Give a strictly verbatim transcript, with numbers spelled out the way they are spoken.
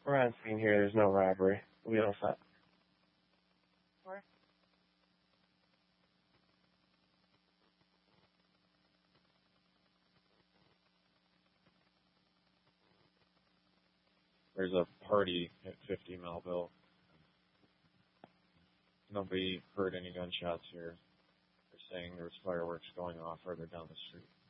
We're on scene here. There's no robbery. We all set. Where? There's a party at fifty Melville. Nobody heard any gunshots here. They're saying there was fireworks going off further down the street.